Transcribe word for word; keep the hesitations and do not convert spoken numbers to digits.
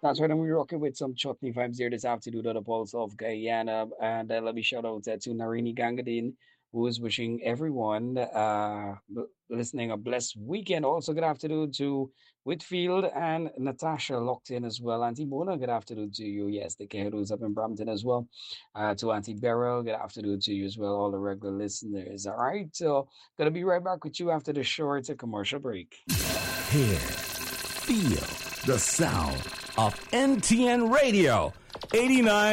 That's right, and we're rocking with some chutney vibes here this afternoon on the Pulse of Guyana. And uh, let me shout out uh, to Narini Gangadin, who is wishing everyone uh, l- listening a blessed weekend. Also, good afternoon to Whitfield and Natasha locked in as well. Auntie Mona, good afternoon to you. Yes, the who's up in Brampton as well. Uh, to Auntie Beryl, good afternoon to you as well, all the regular listeners. All right, so gonna be right back with you after the short commercial break. Hear, feel the sound of N T N Radio eighty-nine.